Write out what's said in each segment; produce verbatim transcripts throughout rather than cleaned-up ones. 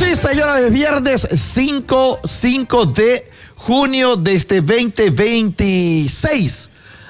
Sí, señora, es viernes cinco de junio de este veinte veintiséis.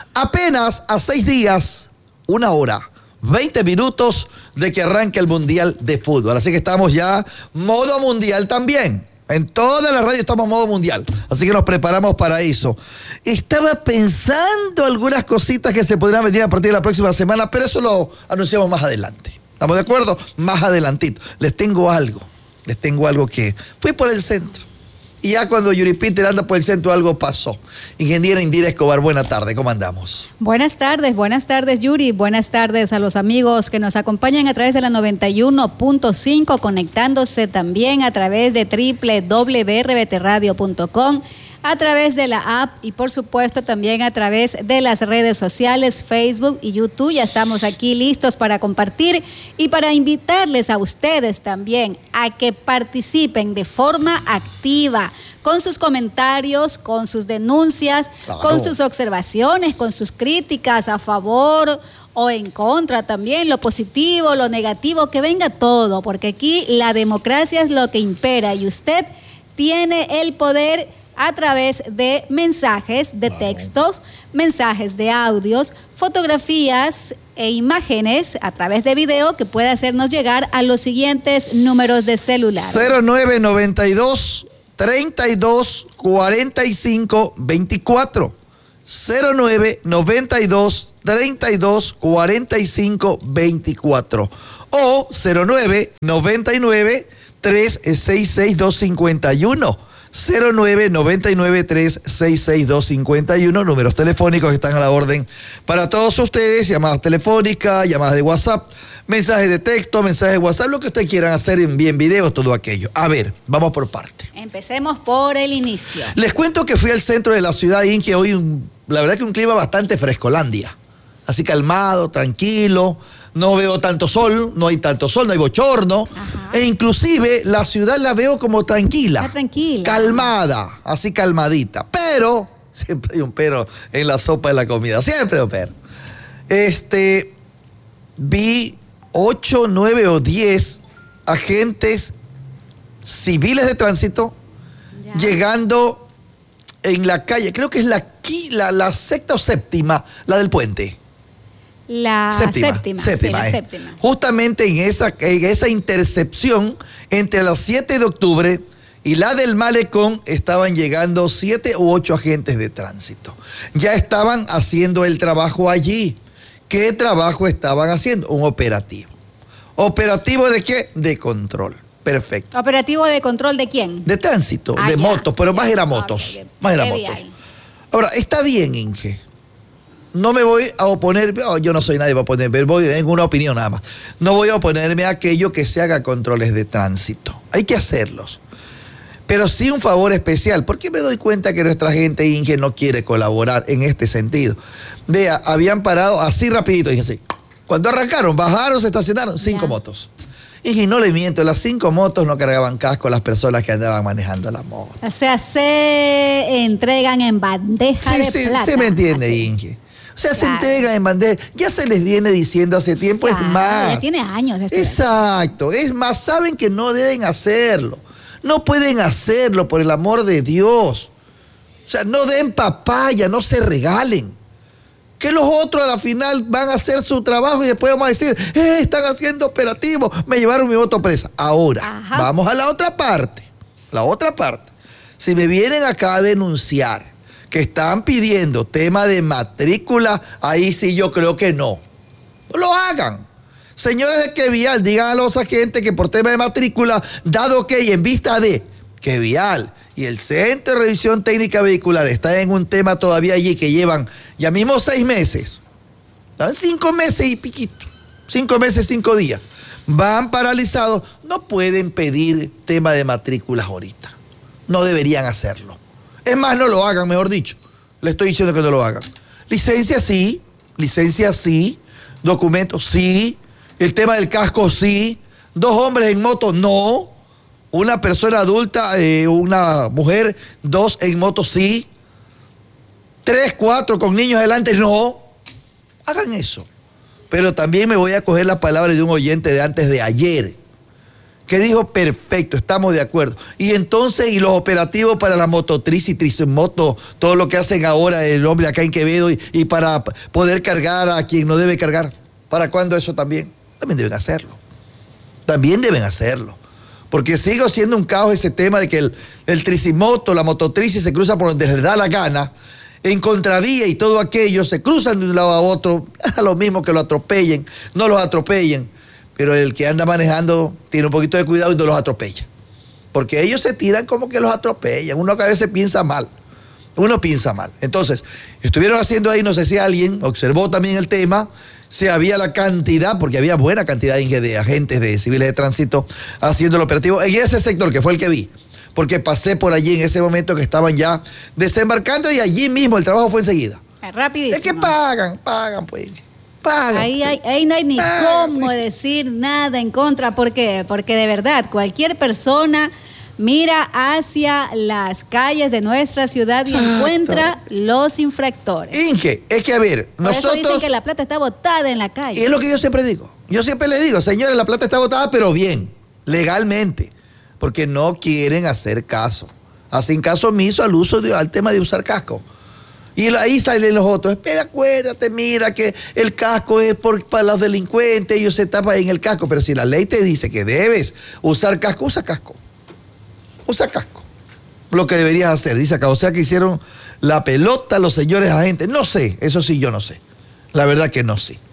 Apenas a seis días, una hora, veinte minutos de que arranque el Mundial de Fútbol. Así que estamos ya modo mundial también. En toda la radio estamos modo mundial. Así que nos preparamos para eso. Estaba pensando algunas cositas que se podrían venir a partir de la próxima semana, pero eso lo anunciamos más adelante. ¿Estamos de acuerdo? Más adelantito. Les tengo algo. Les tengo algo que fui por el centro. Y ya cuando Yuri Peter anda por el centro, algo pasó. Ingeniera Indira Escobar, buena tarde, ¿cómo andamos? Buenas tardes, buenas tardes, Yuri. Buenas tardes a los amigos que nos acompañan a través de la noventa y uno punto cinco, conectándose también a través de doble u doble u doble u punto r b t radio punto com, a través de la app y por supuesto también a través de las redes sociales, Facebook y YouTube. Ya estamos aquí listos para compartir y para invitarles a ustedes también a que participen de forma activa con sus comentarios, con sus denuncias, claro, con sus observaciones, con sus críticas a favor o en contra también, lo positivo, lo negativo, que venga todo, porque aquí la democracia es lo que impera y usted tiene el poder a través de mensajes de textos, mensajes de audios, fotografías e imágenes a través de video que puede hacernos llegar a los siguientes números de celular. cero nueve noventa y dos, treinta y dos, cuarenta y cinco, veinticuatro. cero nueve noventa y dos, treinta y dos, cuarenta y cinco, veinticuatro. O cero nueve noventa y nueve, trescientos sesenta y seis, doscientos cincuenta y uno. cero nueve noventa y nueve, trescientos sesenta y seis, doscientos cincuenta y uno, números telefónicos que están a la orden para todos ustedes, llamadas telefónicas, llamadas de WhatsApp, mensajes de texto, mensajes de WhatsApp, lo que ustedes quieran hacer, envíen videos, todo aquello. A ver, vamos por parte. Empecemos por el inicio. Les cuento que fui al centro de la ciudad, Inge, hoy un, la verdad que un clima bastante frescolandia, así calmado, tranquilo. No veo tanto sol, no hay tanto sol, no hay bochorno. Ajá. E inclusive la ciudad la veo como tranquila. Está tranquila. Calmada, así calmadita. Pero, siempre hay un pero en la sopa de la comida. Siempre hay un pero. Este, vi ocho, nueve o diez agentes civiles de tránsito ya llegando en la calle. Creo que es la, la, la sexta o séptima, la del puente. La séptima, séptima, séptima, sí, eh. la séptima. Justamente en esa, en esa intercepción entre las siete de octubre y la del Malecón estaban llegando siete u ocho agentes de tránsito. Ya estaban haciendo el trabajo allí. ¿Qué trabajo estaban haciendo? Un operativo. ¿Operativo de qué? De control. Perfecto. ¿Operativo de control de quién? De tránsito, ah, de ya, motos, pero ya, más era motos. Okay, más era motos. Bien. Ahora, está bien, Inge. No me voy a oponer, oh, yo no soy nadie para oponerme, voy en una opinión nada más. No voy a oponerme a aquello que se haga controles de tránsito. Hay que hacerlos. Pero sí un favor especial, porque me doy cuenta que nuestra gente, Inge, no quiere colaborar en este sentido. Vea, habían parado así rapidito, dije así. Cuando arrancaron, bajaron, se estacionaron, cinco ya. motos. Y no le miento, las cinco motos no cargaban casco a las personas que andaban manejando las motos. O sea, se entregan en bandeja sí, de sí, plata. Sí, se me entiende, así. Inge. O sea, claro, se entregan en bandeja. Ya se les viene diciendo hace tiempo, claro, es más. Ya tiene años. De Exacto, es más, saben que no deben hacerlo. No pueden hacerlo, por el amor de Dios. O sea, no den papaya, no se regalen. Que los otros a la final van a hacer su trabajo y después vamos a decir, eh, están haciendo operativos, me llevaron mi voto presa. Ahora, ajá, vamos a la otra parte. La otra parte. Si me vienen acá a denunciar que están pidiendo tema de matrícula, ahí sí yo creo que no. No lo hagan. Señores de Quevial, digan a los agentes que por tema de matrícula, dado que en vista de Quevial y el Centro de Revisión Técnica Vehicular está en un tema todavía allí que llevan ya mismo seis meses, están cinco meses y piquito, cinco meses, cinco días, van paralizados, no pueden pedir tema de matrículas ahorita. No deberían hacerlo. Es más, no lo hagan, mejor dicho. Le estoy diciendo que no lo hagan. Licencia sí, licencia sí, documentos sí, el tema del casco sí, dos hombres en moto no, una persona adulta, eh, una mujer, dos en moto sí, tres, cuatro con niños adelante no. Hagan eso. Pero también me voy a coger las palabras de un oyente de antes de ayer, que dijo, perfecto, estamos de acuerdo. Y entonces, y los operativos para la mototriz y tricimoto, todo lo que hacen ahora el hombre acá en Quevedo, y, y para poder cargar a quien no debe cargar, ¿para cuándo eso también? También deben hacerlo. También deben hacerlo. Porque sigo siendo un caos ese tema de que el, el tricimoto, la mototriz, se cruza por donde les da la gana, en contravía y todo aquello, se cruzan de un lado a otro, a lo mismo que lo atropellen, no los atropellen, pero el que anda manejando tiene un poquito de cuidado y no los atropella. Porque ellos se tiran como que los atropellan, uno que a veces piensa mal, uno piensa mal. Entonces, estuvieron haciendo ahí, no sé si alguien observó también el tema, si había la cantidad, porque había buena cantidad de agentes de civiles de tránsito haciendo el operativo en ese sector, que fue el que vi. Porque pasé por allí en ese momento que estaban ya desembarcando y allí mismo el trabajo fue enseguida. Rapidísimo. Es que pagan, pagan pues, pagan. Ahí, hay, ahí no hay ni pagan, cómo pues. decir nada en contra. ¿Por qué? Porque de verdad, cualquier persona mira hacia las calles de nuestra ciudad y Exacto. encuentra los infractores. Inge, es que a ver, Por nosotros... eso dicen que la plata está botada en la calle. Y es lo que yo siempre digo. Yo siempre le digo, señores, la plata está botada, pero bien, legalmente. Porque no quieren hacer caso. Hacen caso omiso al uso de, al tema de usar casco. Y ahí salen los otros. Espera, acuérdate, mira que el casco es por, para los delincuentes, ellos se tapan en el casco. Pero si la ley te dice que debes usar casco, usa casco. Usa casco. Lo que deberías hacer, dice acá. O sea que hicieron la pelota los señores agentes. No sé, eso sí yo no sé. La verdad que no sé.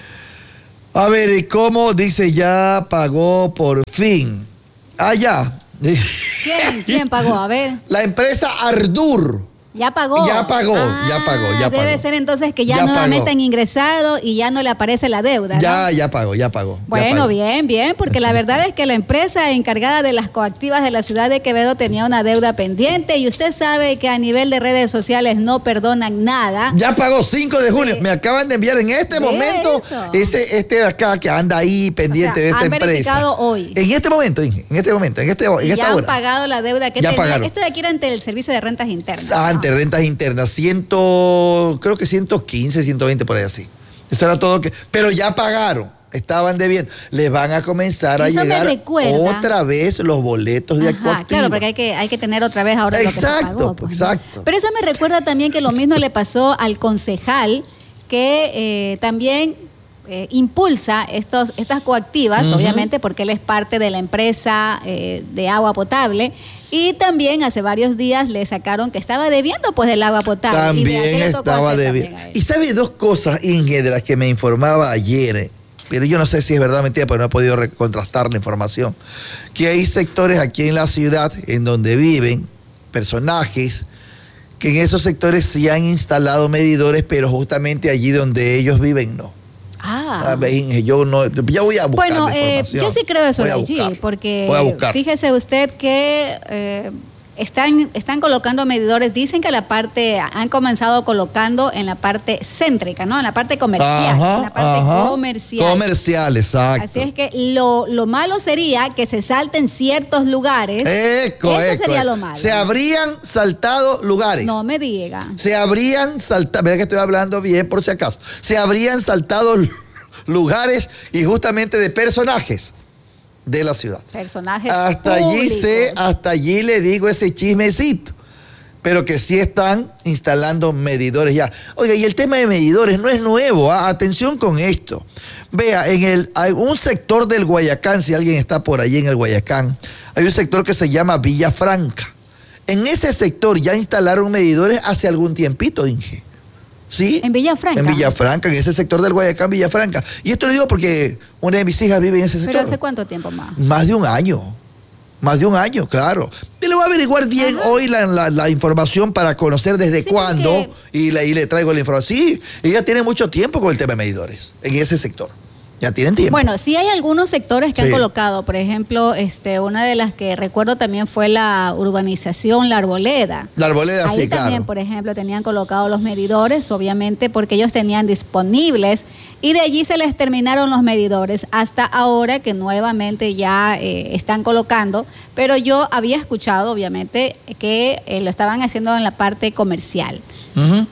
A ver, ¿y cómo? Dice, ya pagó por fin. Ah, ya. ¿Quién, ¿Quién pagó? A ver. La empresa Ardur. Ya pagó. Ya pagó, ah, ya pagó, ya pagó. Debe ser entonces que ya, Ya nuevamente pagó. han ingresado y ya no le aparece la deuda, ¿no? Ya, ya pagó, ya pagó. ya Bueno, pagó. bien, bien, porque la verdad es que la empresa encargada de las coactivas de la ciudad de Quevedo tenía una deuda pendiente y usted sabe que a nivel de redes sociales no perdonan nada. Ya pagó cinco de junio. Sí. Me acaban de enviar en este Ve momento eso. ese este de acá que anda ahí pendiente O sea, de esta han empresa. verificado hoy. En este momento, Inge, en este momento, en este en Y esta ya han hora. pagado la deuda que Ya tenía. pagaron. Esto de aquí era ante el servicio de rentas internas. Ah, ¿no? ante rentas internas, ciento, creo que ciento quince, ciento veinte por ahí así. Eso era todo que, pero ya pagaron, estaban debiendo. Les van a comenzar a Eso me llegar recuerda. otra vez los boletos de Ajá, Acuactiva. claro, porque hay que, hay que tener otra vez ahora lo que se Exacto, pagó. pues, ¿no? exacto. Pero eso me recuerda también que lo mismo le pasó al concejal que eh, también eh, impulsa estos, estas coactivas, Ujú. obviamente, porque él es parte de la empresa eh, de agua potable. Y también hace varios días le sacaron que estaba debiendo pues del agua potable. Y de a qué También le tocó estaba hacer debiendo. también a él. Y sabe dos cosas, Inge, de las que me informaba ayer, eh, pero yo no sé si es verdad o mentira, porque no he podido re- contrastar la información. Que hay sectores aquí en la ciudad en donde viven personajes que en esos sectores sí han instalado medidores, pero justamente allí donde ellos viven no. Ah. A ver, Inge, yo no, ya voy a buscar Bueno, la eh, información. yo sí creo eso Voy a de allí, buscar. porque Voy a buscar. fíjese usted que eh, están, están colocando medidores, dicen que la parte, han comenzado colocando en la parte céntrica, ¿no? En la parte comercial, Ajá, en la parte ajá. comercial. Comercial, exacto. Así es que lo, lo malo sería que se salten ciertos lugares. Eco, Eso eco, sería eco. lo malo. Se habrían saltado lugares. No me diga. Se habrían saltado, mira que estoy hablando bien por si acaso, se habrían saltado l- lugares y justamente de personajes de la ciudad. Personajes Hasta allí públicos. sé, hasta allí le digo ese chismecito, pero que sí están instalando medidores ya. Oiga, y el tema de medidores no es nuevo, ¿ah? Atención con esto. Vea, en el, hay un sector del Guayacán, si alguien está por allí en el Guayacán, hay un sector que se llama Villa Franca. En ese sector ya instalaron medidores hace algún tiempito, Inge. ¿Sí? En Villafranca. En Villafranca, en ese sector del Guayacán, Villafranca. Y esto lo digo porque una de mis hijas vive en ese sector. ¿Pero hace cuánto tiempo más? Más de un año. Más de un año, claro. Y le voy a averiguar bien Ajá. hoy la, la- la información para conocer desde Sí, cuándo porque- y, le, y le traigo la información. Sí, ella tiene mucho tiempo con el tema de medidores en ese sector. Ya tienen tiempo. Bueno, sí hay algunos sectores que Sí. han colocado, por ejemplo, este, una de las que recuerdo también fue la urbanización La Arboleda. La arboleda, Ahí sí, también, claro. por ejemplo, tenían colocados los medidores, obviamente, porque ellos tenían disponibles y de allí se les terminaron los medidores hasta ahora que nuevamente ya eh, están colocando, pero yo había escuchado, obviamente, que eh, lo estaban haciendo en la parte comercial. Ujú.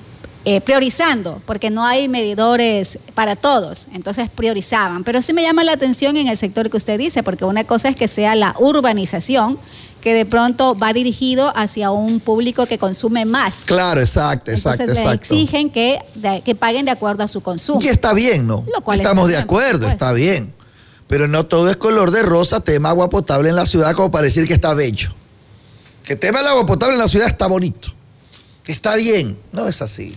eh, priorizando, porque no hay medidores para todos, entonces priorizaban. Pero sí me llama la atención en el sector que usted dice, porque una cosa es que sea la urbanización, que de pronto va dirigido hacia un público que consume más. Claro, exacto, exacto, Entonces exacto. le exigen que, de, que paguen de acuerdo a su consumo. Y está bien, ¿no? Lo cual Estamos está de bien, acuerdo, por está bien. Pero no todo es color de rosa, tema agua potable en la ciudad, como para decir que está bello. Que el tema del agua potable en la ciudad está bonito. Está bien. No es así.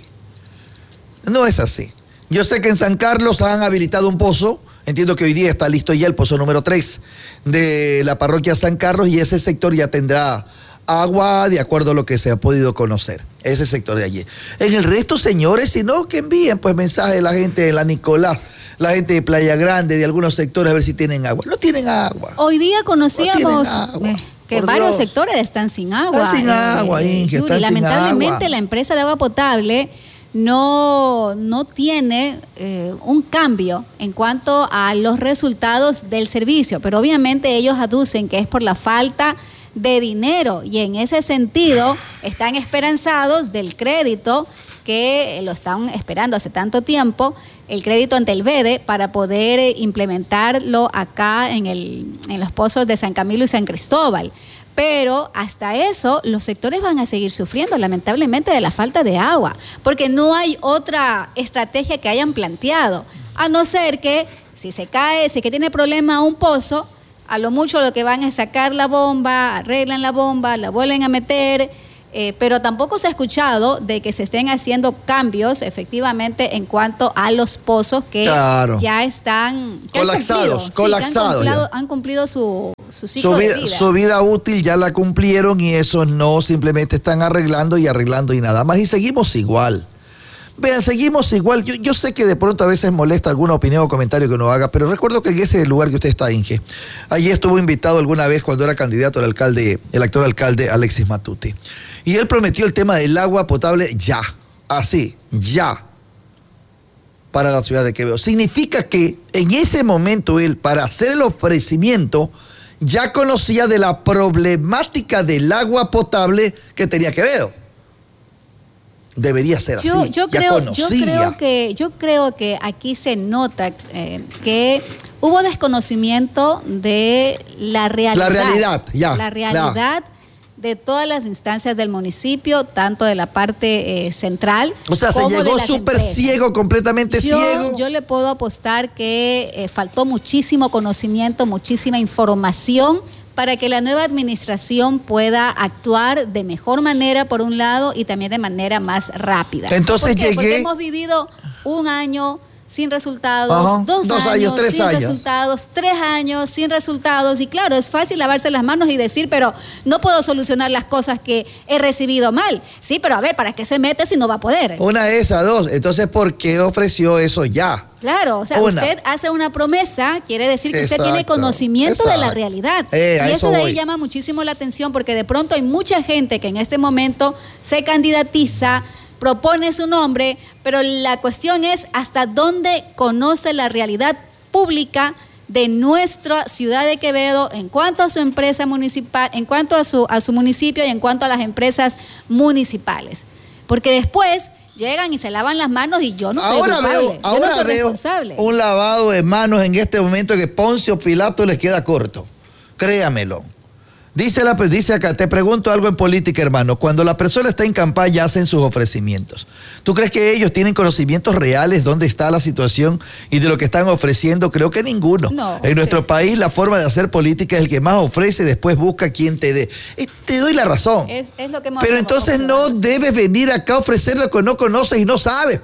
No es así. Yo sé que en San Carlos han habilitado un pozo. Entiendo que hoy día está listo ya el pozo número tres de la parroquia San Carlos, y ese sector ya tendrá agua de acuerdo a lo que se ha podido conocer. Ese sector de allí. En el resto, señores, si no, que envíen pues mensajes de la gente de la Nicolás, la gente de Playa Grande, de algunos sectores, a ver si tienen agua. No tienen agua. Hoy día conocíamos No tienen agua. eh, que Por varios Dios. sectores están sin agua. Están sin agua, Inge, Yuri, están sin lamentablemente agua. la empresa de agua potable no, no tiene eh, un cambio en cuanto a los resultados del servicio, pero obviamente ellos aducen que es por la falta de dinero, y en ese sentido están esperanzados del crédito que lo están esperando hace tanto tiempo, el crédito ante el B E D E, para poder eh, implementarlo acá en, el, en los pozos de San Camilo y San Cristóbal. Pero hasta eso los sectores van a seguir sufriendo lamentablemente de la falta de agua, porque no hay otra estrategia que hayan planteado, a no ser que si se cae, si que tiene problema un pozo, a lo mucho lo que van es sacar la bomba, arreglan la bomba, la vuelven a meter, eh, pero tampoco se ha escuchado de que se estén haciendo cambios efectivamente en cuanto a los pozos que Claro. ya están que han Colapsados, cumplido, sí, colapsados que han cumplido, ya. han cumplido su, su ciclo Su de vida, vida. su vida útil ya la cumplieron, y esos no simplemente están arreglando y arreglando y nada más. Y seguimos igual. Vean, seguimos igual. Yo, yo sé que de pronto a veces molesta alguna opinión o comentario que uno haga, pero recuerdo que en ese lugar que usted está, Inge, allí estuvo invitado alguna vez cuando era candidato al alcalde, el actual alcalde Alexis Matute. Y él prometió el tema del agua potable ya, así, ya, para la ciudad de Quevedo. Significa que en ese momento él, para hacer el ofrecimiento, ya conocía de la problemática del agua potable que tenía Quevedo. Debería ser así. Yo, yo, ya creo, conocía. yo, creo que, yo creo que aquí se nota eh, que hubo desconocimiento de la realidad. La realidad, ya. La realidad ya. de todas las instancias del municipio, tanto de la parte eh, central. O sea, se como de llegó las súper empresas. ciego, completamente yo, ciego. Yo le puedo apostar que eh, faltó muchísimo conocimiento, muchísima información para que la nueva administración pueda actuar de mejor manera, por un lado, y también de manera más rápida. Entonces ¿Por qué? llegué... Porque hemos vivido un año sin resultados, Ajá, dos, dos años, años, tres sin años. resultados, tres años sin resultados. Y claro, es fácil lavarse las manos y decir, pero no puedo solucionar las cosas que he recibido mal. Sí, pero a ver, ¿para qué se mete si no va a poder? Una de esas dos. Entonces, ¿por qué ofreció eso ya? Claro, o sea, Una. usted hace una promesa, quiere decir que Exacto, usted tiene conocimiento de la exacto. realidad. Eh, a y eso eso de ahí voy. llama muchísimo la atención, porque de pronto hay mucha gente que en este momento se candidatiza, propone su nombre, pero la cuestión es hasta dónde conoce la realidad pública de nuestra ciudad de Quevedo en cuanto a su empresa municipal, en cuanto a su, a su municipio y en cuanto a las empresas municipales. Porque después llegan y se lavan las manos y yo no soy Ahora culpable, veo, yo no ahora soy veo responsable. un lavado de manos en este momento que Poncio Pilato les queda corto. Créamelo. Dice, la, dice acá, te pregunto algo en política, hermano. Cuando la persona está en campaña, hacen sus ofrecimientos. ¿Tú crees que ellos tienen conocimientos reales dónde está la situación y de lo que están ofreciendo? Creo que ninguno. No, en nuestro sí, país, la forma de hacer política es el que más ofrece, después busca quien te dé. Eh, te doy la razón. Es, es lo que hemos Pero entonces no debes venir acá a ofrecer lo que no conoces y no sabes.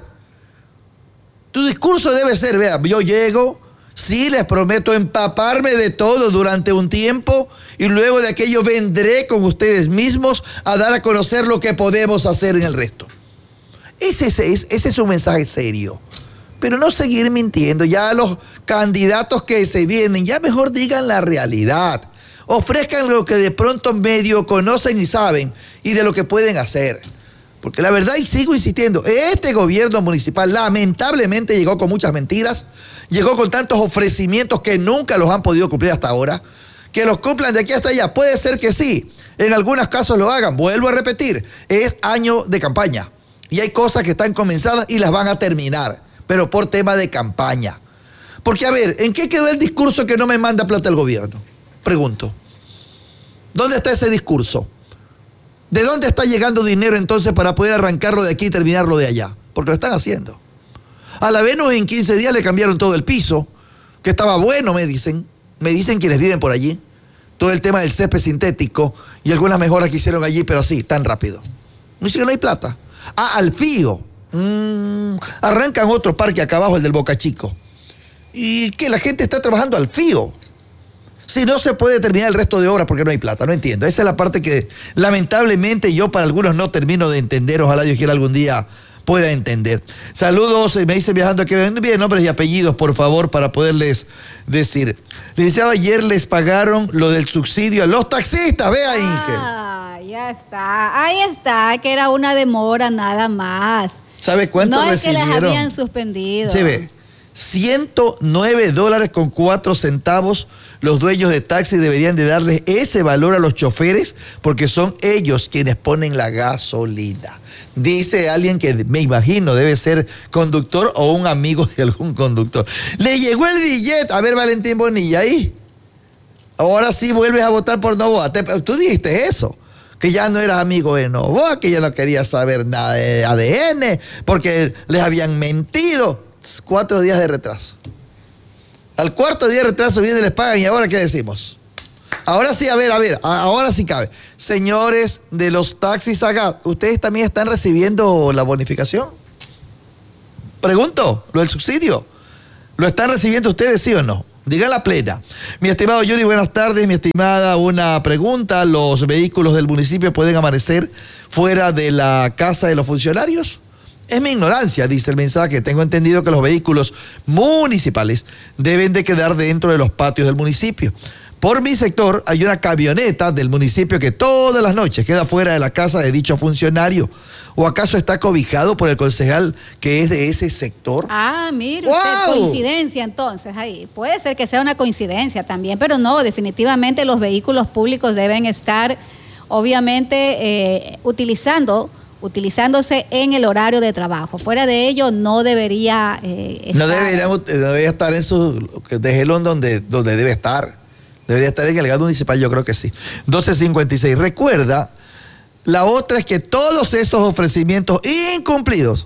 Tu discurso debe ser, vea, yo llego, sí les prometo empaparme de todo durante un tiempo y luego de aquello vendré con ustedes mismos a dar a conocer lo que podemos hacer en el resto. Ese, ese, ese es un mensaje serio. Pero no seguir mintiendo. Ya los candidatos que se vienen, ya mejor digan la realidad. Ofrezcan lo que de pronto medio conocen y saben y de lo que pueden hacer. Porque la verdad, y sigo insistiendo, este gobierno municipal lamentablemente llegó con muchas mentiras, llegó con tantos ofrecimientos que nunca los han podido cumplir hasta ahora, que los cumplan de aquí hasta allá. Puede ser que sí, en algunos casos lo hagan. Vuelvo a repetir, es año de campaña. Y hay cosas que están comenzadas y las van a terminar, pero por tema de campaña. Porque, a ver, ¿en qué quedó el discurso que no me manda plata el gobierno? Pregunto. ¿Dónde está ese discurso? ¿De dónde está llegando dinero entonces para poder arrancarlo de aquí y terminarlo de allá? Porque lo están haciendo. A la Venus en quince días le cambiaron todo el piso, que estaba bueno, me dicen. Me dicen quienes viven por allí. Todo el tema del césped sintético y algunas mejoras que hicieron allí, pero así, tan rápido. Me dicen que no hay plata. Ah, Alfío. Mm, arrancan otro parque acá abajo, el del Boca Chico. Y que la gente está trabajando al fío. Si no se puede terminar el resto de obras porque no hay plata, no entiendo. Esa es la parte que lamentablemente yo para algunos no termino de entender. Ojalá Dios quiera algún día pueda entender. Saludos, me dice viajando aquí, bien, nombres y apellidos, por favor, para poderles decir. Licenciado, ayer les pagaron lo del subsidio a los taxistas, vea, Inge. Ah, ya está, ahí está, que era una demora nada más. ¿Sabe cuánto no recibieron? No es que les habían suspendido. Se ve, ciento nueve dólares con cuatro centavos. Los dueños de taxi deberían de darles ese valor a los choferes porque son ellos quienes ponen la gasolina. Dice alguien que me imagino debe ser conductor o un amigo de algún conductor. Le llegó el billete. A ver, Valentín Bonilla, ahí. Ahora sí vuelves a votar por Novoa. Tú dijiste eso, que ya no eras amigo de Novoa, que ya no querías saber nada de A D N porque les habían mentido. Cuatro días de retraso. Al cuarto día de retraso viene y les pagan. ¿Y ahora qué decimos? Ahora sí, a ver, a ver, ahora sí cabe. Señores de los taxis acá, ¿ustedes también están recibiendo la bonificación? Pregunto, ¿lo del subsidio? ¿Lo están recibiendo ustedes, sí o no? Diga la plena. Mi estimado Yuri, buenas tardes. Mi estimada, una pregunta. ¿Los vehículos del municipio pueden amanecer fuera de la casa de los funcionarios? Es mi ignorancia, dice el mensaje. Tengo entendido que los vehículos municipales deben de quedar dentro de los patios del municipio. Por mi sector hay una camioneta del municipio que todas las noches queda fuera de la casa de dicho funcionario. ¿O acaso está cobijado por el concejal que es de ese sector? Ah, mire usted, ¡wow! Coincidencia entonces ahí. Puede ser que sea una coincidencia también, pero no, definitivamente los vehículos públicos deben estar, obviamente, eh, utilizando... utilizándose en el horario de trabajo. Fuera de ello, no debería eh, estar... No debería, no debería estar en su... Déjelo donde, donde debe estar. Debería estar en el gado municipal, yo creo que sí. doce cincuenta y seis. Recuerda, la otra es que todos estos ofrecimientos incumplidos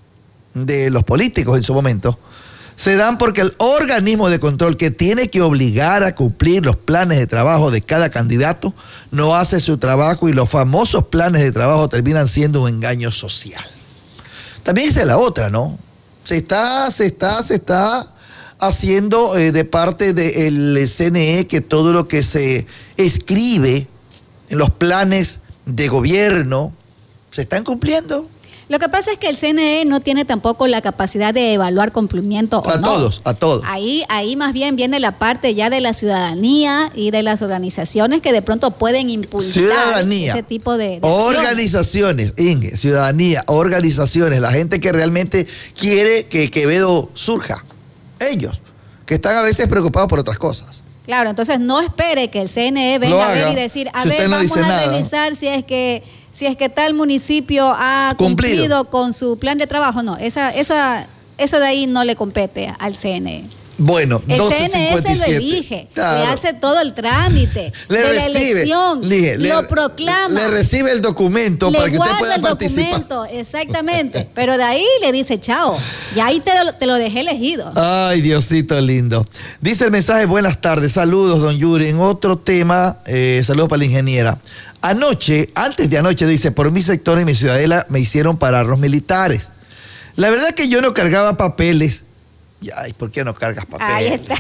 de los políticos en su momento se dan porque el organismo de control que tiene que obligar a cumplir los planes de trabajo de cada candidato no hace su trabajo y los famosos planes de trabajo terminan siendo un engaño social. También dice la otra, ¿no? Se está, se está, se está haciendo eh, de parte del C N E que todo lo que se escribe en los planes de gobierno se están cumpliendo. Lo que pasa es que el C N E no tiene tampoco la capacidad de evaluar cumplimiento o no. A todos, a todos. Ahí, ahí más bien viene la parte ya de la ciudadanía y de las organizaciones que de pronto pueden impulsar ciudadanía, ese tipo de, de organizaciones, Inge, ciudadanía, organizaciones, la gente que realmente quiere que Quevedo surja. Ellos, que están a veces preocupados por otras cosas. Claro, entonces no espere que el C N E venga a ver y decir, a si ver, no vamos a nada. revisar si es que si es que tal municipio ha cumplido, cumplido con su plan de trabajo. No, esa, esa, eso de ahí no le compete al C N E. Bueno, el doce C N E se lo elige, claro. Le hace todo el trámite le de recibe, la elección, le, lo le, proclama. Le recibe el documento le para que usted pueda el participar. Documento, exactamente, pero de ahí le dice chao, y ahí te lo, te lo dejé elegido. Ay, Diosito lindo. Dice el mensaje, buenas tardes, saludos, don Yuri. En otro tema, eh, saludos para la ingeniera. Anoche, antes de anoche, dice, por mi sector y mi ciudadela me hicieron parar los militares. La verdad que yo no cargaba papeles. Ay, ¿por qué no cargas papeles? Ahí está.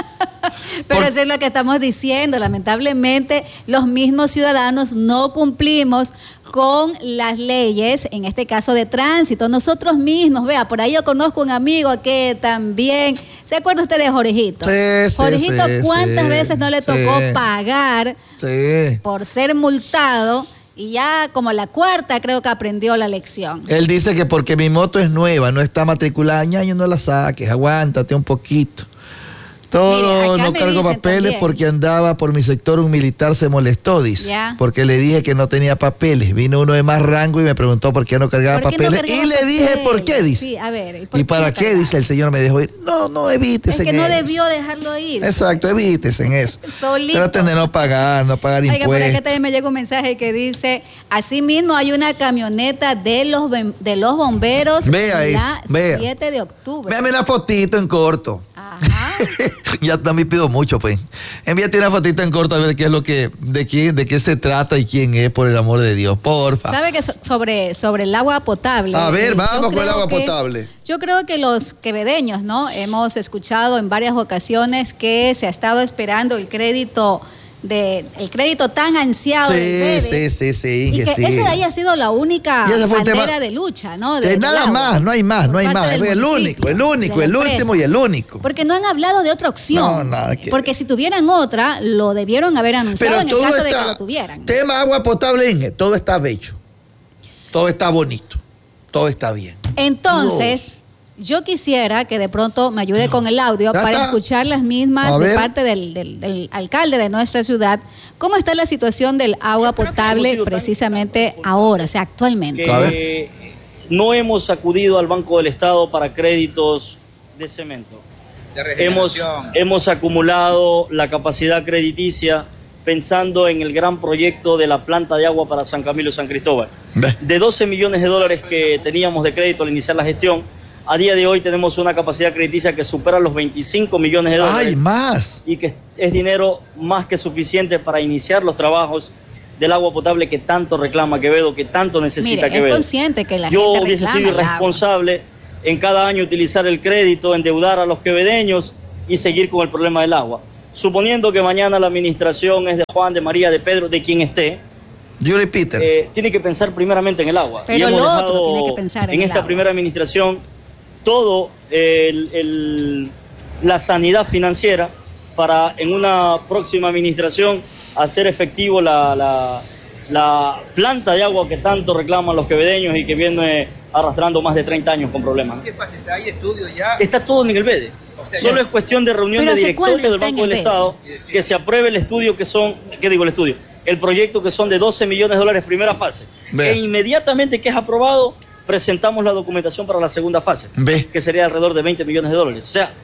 Pero eso es lo que estamos diciendo. Lamentablemente, los mismos ciudadanos no cumplimos con las leyes, en este caso de tránsito. Nosotros mismos, vea, por ahí yo conozco un amigo que también, ¿se acuerda usted de Jorgito? Sí, sí, Jorgito, sí, ¿cuántas sí, veces no le sí, tocó pagar sí. por ser multado? Y ya como la cuarta creo que aprendió la lección. Él dice que porque mi moto es nueva, no está matriculada, ñaño, no la saques, aguántate un poquito. Todo, no cargo papeles también. Porque andaba por mi sector, un militar se molestó, dice. ¿Ya? Porque le dije que no tenía papeles. Vino uno de más rango y me preguntó por qué no cargaba ¿Por qué papeles. No cargaba y le papeles? Dije, ¿por qué? Dice. Sí, a ver. ¿Y, ¿Y para qué? Dice, el señor me dejó ir. No, no, evítese. Es que no eso. Debió dejarlo ir. Exacto, evítese en eso. Solito. Traten de no pagar, no pagar Oiga, impuestos. Por acá también me llega un mensaje que dice, así mismo hay una camioneta de los, de los bomberos. Vea eso, vea. siete de octubre. Véame la fotito en corto. Ajá. Ya también pido mucho, pues. Envíate una fotito en corto a ver qué es lo que, de qué, de qué se trata y quién es, por el amor de Dios, porfa. ¿Sabe que so, sobre, sobre el agua potable? A ver, vamos con el agua que, potable. Yo creo que los quevedeños, ¿no? Hemos escuchado en varias ocasiones que se ha estado esperando el crédito de el crédito tan ansiado sí, del B E D, sí, sí, sí, y que sí. ese de ahí ha sido la única bandera de lucha, ¿no? De, de nada más, no hay más, no hay más, es el único, el único, el último y el único. Porque no han hablado de otra opción. No, nada que Porque si tuvieran otra, lo debieron haber anunciado Pero en el caso está, de que lo tuvieran. Tema agua potable, Inge, todo está bello, todo está bonito, todo está bien. Entonces... No. Yo quisiera que de pronto me ayude con el audio para está. escuchar las mismas de parte del, del, del alcalde de nuestra ciudad. ¿Cómo está la situación del agua potable precisamente ahora, o sea, actualmente? Que no hemos acudido al Banco del Estado para créditos de cemento. De hemos, hemos acumulado la capacidad crediticia pensando en el gran proyecto de la planta de agua para San Camilo y San Cristóbal. De doce millones de dólares que teníamos de crédito al iniciar la gestión, a día de hoy tenemos una capacidad crediticia que supera los veinticinco millones de dólares. ¡Ay, más! Y que es dinero más que suficiente para iniciar los trabajos del agua potable que tanto reclama Quevedo, que tanto necesita Mire, Quevedo. Es consciente que la Yo gente hubiese sido irresponsable en cada año utilizar el crédito, endeudar a los quevedeños y seguir con el problema del agua. Suponiendo que mañana la administración es de Juan, de María, de Pedro, de quien esté, Yuri Peter. Eh, tiene que pensar primeramente en el agua. Pero y lo otro tiene que pensar en, en el esta agua. primera administración todo el, el, la sanidad financiera para en una próxima administración hacer efectivo la, la, la planta de agua que tanto reclaman los quevedeños y que viene arrastrando más de treinta años con problemas. ¿Qué pasa? ¿Está ahí estudio ya? Está todo en el B E D. O sea, Solo ya. es cuestión de reunión de directorio del Banco del Estado, que se apruebe el estudio que son, ¿qué digo el estudio? El proyecto que son de doce millones de dólares primera fase. Ve. E inmediatamente que es aprobado, presentamos la documentación para la segunda fase, Ve. que sería alrededor de veinte millones de dólares. O sea,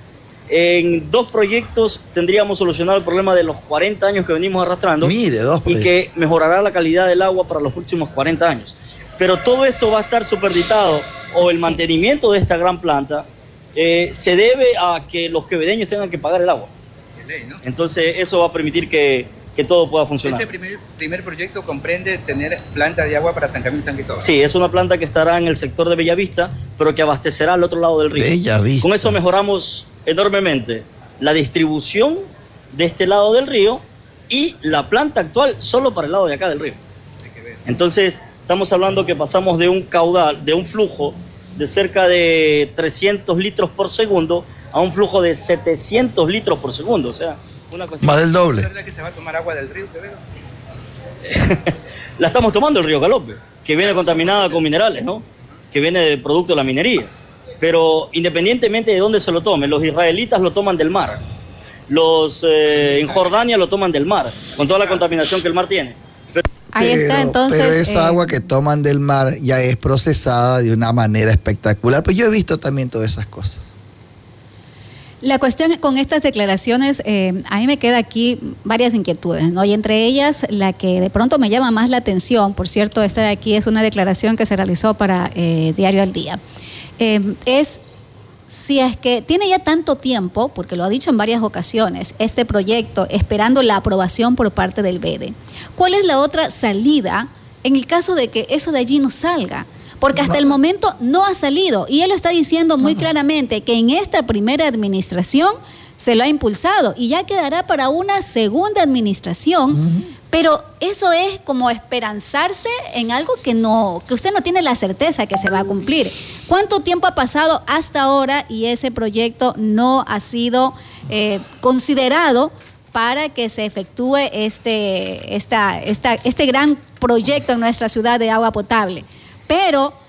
en dos proyectos tendríamos solucionado el problema de los cuarenta años que venimos arrastrando. Mire, dos y que mejorará la calidad del agua para los próximos cuarenta años. Pero todo esto va a estar superditado, o el mantenimiento de esta gran planta eh, se debe a que los quevedeños tengan que pagar el agua. Ley, ¿no? Entonces eso va a permitir que, que todo pueda funcionar. ¿Ese primer, primer proyecto comprende tener planta de agua para San Camilo y San Cristóbal? Sí, es una planta que estará en el sector de Bellavista, pero que abastecerá al otro lado del río. Bellavista. Con eso mejoramos enormemente la distribución de este lado del río y la planta actual solo para el lado de acá del río. Entonces, estamos hablando que pasamos de un caudal, de un flujo de cerca de trescientos litros por segundo a un flujo de setecientos litros por segundo. O sea, una cuestión... Más del doble. ¿Es verdad que se va a tomar agua del río Quevedo? La estamos tomando el río Galope, que viene contaminada con minerales, ¿no? Que viene de producto de la minería. Pero independientemente de dónde se lo tome, los israelitas lo toman del mar. Los eh, en Jordania lo toman del mar, con toda la contaminación que el mar tiene. Pero, Ahí está, pero, entonces. Pero esa eh, agua que toman del mar ya es procesada de una manera espectacular. Pues yo he visto también todas esas cosas. La cuestión con estas declaraciones, eh, a mí me queda aquí varias inquietudes, ¿no? Y entre ellas, la que de pronto me llama más la atención, por cierto, esta de aquí es una declaración que se realizó para eh, Diario al Día, eh, es si es que tiene ya tanto tiempo, porque lo ha dicho en varias ocasiones, este proyecto esperando la aprobación por parte del B E D. ¿Cuál es la otra salida en el caso de que eso de allí no salga? Porque hasta el momento no ha salido y él lo está diciendo muy claramente que en esta primera administración se lo ha impulsado y ya quedará para una segunda administración, uh-huh. Pero eso es como esperanzarse en algo que no, que usted no tiene la certeza que se va a cumplir. ¿Cuánto tiempo ha pasado hasta ahora y ese proyecto no ha sido eh, considerado para que se efectúe este, esta, esta, este gran proyecto en nuestra ciudad de agua potable? Pero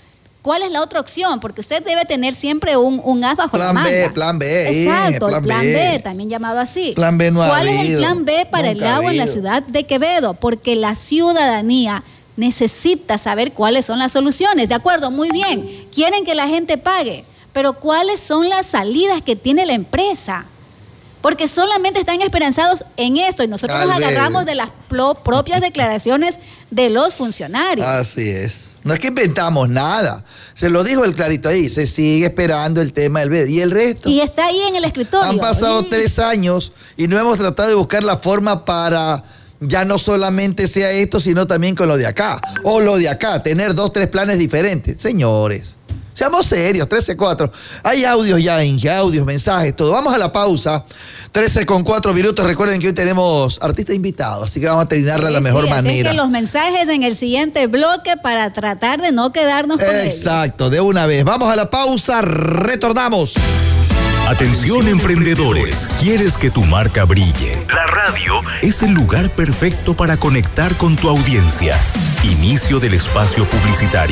¿cuál es la otra opción? Porque usted debe tener siempre un, un as bajo plan la manga. B, plan B. Exacto, plan el plan B. B, también llamado así. Plan B no ha ¿Cuál habido, es el plan B para el agua en la ciudad de Quevedo? Porque la ciudadanía necesita saber cuáles son las soluciones. De acuerdo, muy bien, quieren que la gente pague, pero ¿cuáles son las salidas que tiene la empresa? Porque solamente están esperanzados en esto y nosotros Tal nos vez. agarramos de las pro- propias declaraciones de los funcionarios. Así es. No es que inventamos nada. Se lo dijo el clarito ahí. Se sigue esperando el tema del B E D. ¿Y el resto? Y está ahí en el escritorio. Han pasado Sí. tres años y no hemos tratado de buscar la forma para ya no solamente sea esto, sino también con lo de acá. O lo de acá, tener dos, tres planes diferentes. Señores, seamos serios, trece cuatro. Hay audios ya, Inge, audios, mensajes, todo. Vamos a la pausa. trece con cuatro minutos. Recuerden que hoy tenemos artistas invitados, así que vamos a terminarla de la Sí, mejor sí, así manera. que los mensajes en el siguiente bloque para tratar de no quedarnos con ellos. Exacto, de una vez. Vamos a la pausa, retornamos. Atención emprendedores, ¿quieres que tu marca brille? La radio es el lugar perfecto para conectar con tu audiencia. Inicio del espacio publicitario.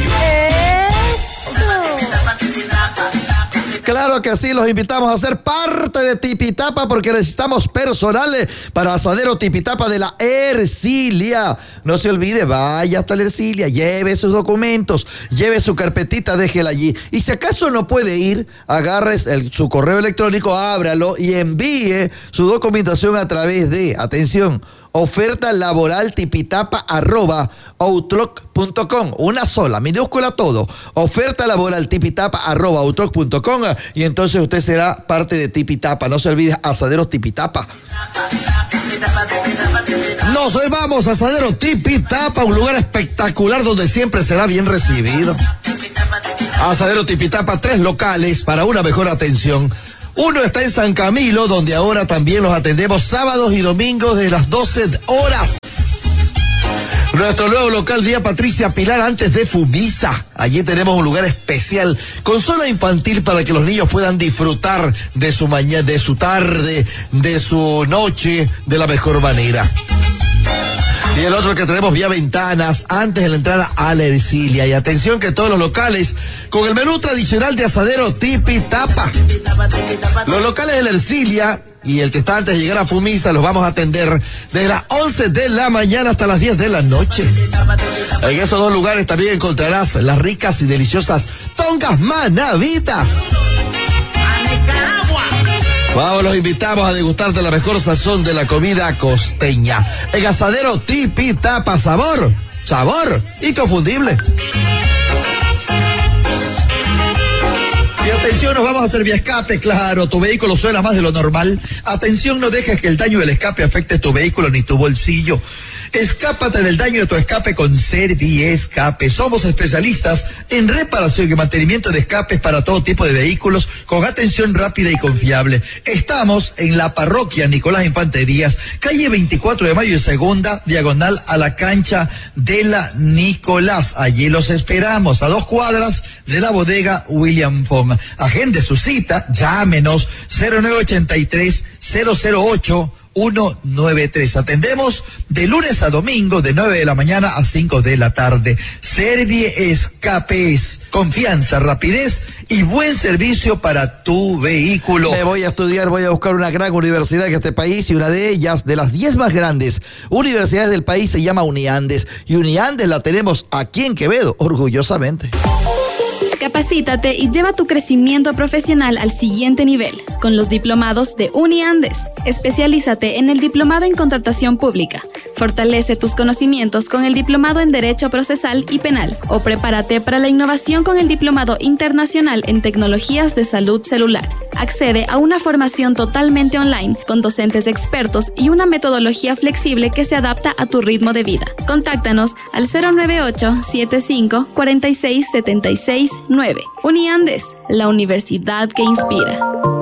Claro que sí, los invitamos a ser parte de Tipitapa porque necesitamos personales para Asadero Tipitapa de la Ercilia. No se olvide, vaya hasta la Ercilia, lleve sus documentos, lleve su carpetita, déjela allí. Y si acaso no puede ir, agarre el, su correo electrónico, ábralo y envíe su documentación a través de, atención, oferta laboral tipitapa arroba outlook punto com. Una sola, minúscula todo. Oferta laboral tipitapa arroba outlook punto com y entonces usted será parte de Tipitapa. No se olvide, Asaderos Tipitapa. Nos vamos a Asadero Tipitapa, un lugar espectacular donde siempre será bien recibido. Asadero Tipitapa, tres locales para una mejor atención. Uno está en San Camilo, donde ahora también los atendemos sábados y domingos de las doce horas. Nuestro nuevo local, Vía Patricia Pilar, antes de Fumisa. Allí tenemos un lugar especial con zona infantil para que los niños puedan disfrutar de su mañana, de su tarde, de su noche, de la mejor manera. Y el otro que tenemos, Vía Ventanas, antes de la entrada a la Ercilia. Y atención que todos los locales con el menú tradicional de Asadero Tipitapa. Los locales de la Ercilia y el que está antes de llegar a Fumisa los vamos a atender desde las once de la mañana hasta las diez de la noche. En esos dos lugares también encontrarás las ricas y deliciosas tongas manavitas. Vamos, los invitamos a degustar de la mejor sazón de la comida costeña. En Asadero Tipitapa, sabor, sabor inconfundible. Y atención, nos vamos a hacer vía escape, claro, tu vehículo suena más de lo normal. Atención, no dejes que el daño del escape afecte tu vehículo ni tu bolsillo. Escápate del daño de tu escape con Serviescape. Somos especialistas en reparación y mantenimiento de escapes para todo tipo de vehículos con atención rápida y confiable. Estamos en la parroquia Nicolás Infante Díaz, calle veinticuatro de mayo y segunda, diagonal a la cancha de la Nicolás. Allí los esperamos, a dos cuadras de la bodega William Fong. Agende su cita, llámenos cero nueve ochenta y tres, cero cero ocho, uno nueve tres. Atendemos de lunes a domingo de nueve de la mañana a cinco de la tarde. Serviescapes, confianza, rapidez y buen servicio para tu vehículo. Me voy a estudiar, voy a buscar una gran universidad en este país y una de ellas, de las diez más grandes universidades del país, se llama Uniandes. Y Uniandes la tenemos aquí en Quevedo, orgullosamente. Capacítate y lleva tu crecimiento profesional al siguiente nivel con los diplomados de Uniandes. Especialízate en el diplomado en contratación pública. Fortalece tus conocimientos con el diplomado en Derecho Procesal y Penal o prepárate para la innovación con el diplomado internacional en tecnologías de salud celular. Accede a una formación totalmente online con docentes expertos y una metodología flexible que se adapta a tu ritmo de vida. Contáctanos al cero nueve ocho, setenta y cinco, cuarenta y seis, setenta y seis nueve. Uniandes, la universidad que inspira.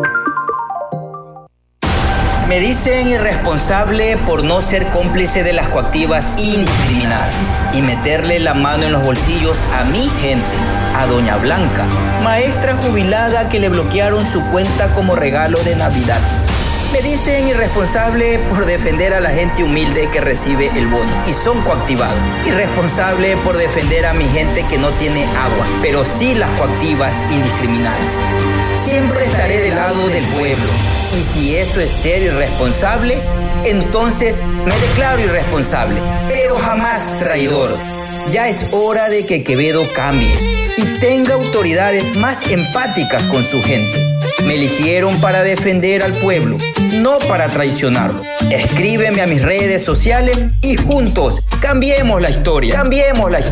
Me dicen irresponsable por no ser cómplice de las coactivas indiscriminadas y meterle la mano en los bolsillos a mi gente, a doña Blanca, maestra jubilada que le bloquearon su cuenta como regalo de Navidad. Me dicen irresponsable por defender a la gente humilde que recibe el bono y son coactivados. Irresponsable por defender a mi gente que no tiene agua, pero sí las coactivas indiscriminadas. Siempre estaré del lado del pueblo. Y si eso es ser irresponsable, entonces me declaro irresponsable, pero jamás traidor. Ya es hora de que Quevedo cambie y tenga autoridades más empáticas con su gente. Me eligieron para defender al pueblo, no para traicionarlo. Escríbeme a mis redes sociales y juntos cambiemos la historia. Cambiemos la historia.